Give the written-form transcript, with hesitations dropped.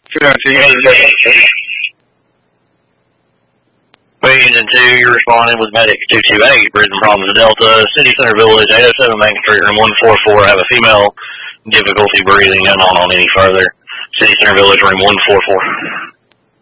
Agent 2, you're responding with Medic 228, breathing problems at Delta, City Center Village, 807 Main Street, room 144, have a female, difficulty breathing, unknown on any further. City Center Village, room 144.